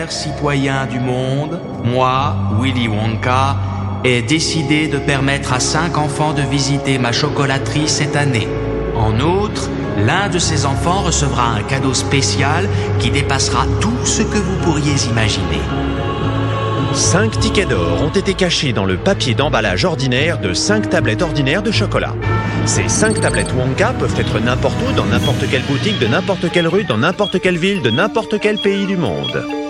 Citoyen du monde, moi, Willy Wonka, ai décidé de permettre à 5 enfants de visiter ma chocolaterie cette année. En outre, l'un de ces enfants recevra un cadeau spécial qui dépassera tout ce que vous pourriez imaginer. 5 tickets d'or ont été cachés dans le papier d'emballage ordinaire de 5 tablettes ordinaires de chocolat. Ces 5 tablettes Wonka peuvent être n'importe où, dans n'importe quelle boutique, de n'importe quelle rue, dans n'importe quelle ville, de n'importe quel pays du monde.